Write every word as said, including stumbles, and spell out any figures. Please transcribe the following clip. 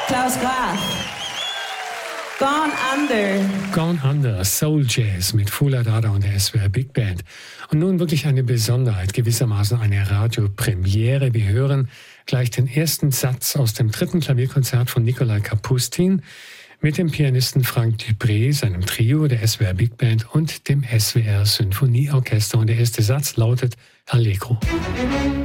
Klaus Graf. Gone Under. Gone Under, Soul Jazz mit Fula Dada und der S W R Big Band. Und nun wirklich eine Besonderheit, gewissermaßen eine Radiopremiere. Wir hören gleich den ersten Satz aus dem dritten Klavierkonzert von Nikolai Kapustin mit dem Pianisten Frank Dupré, seinem Trio, der S W R Big Band und dem S W R Sinfonieorchester. Und der erste Satz lautet Allegro.